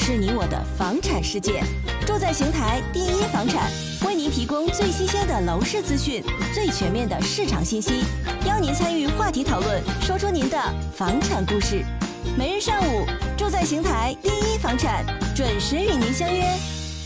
是你我的房产世界。住在邢台第一房产，为您提供最新鲜的楼市资讯，最全面的市场信息，邀您参与话题讨论，说出您的房产故事。每日上午，住在邢台第一房产准时与您相约。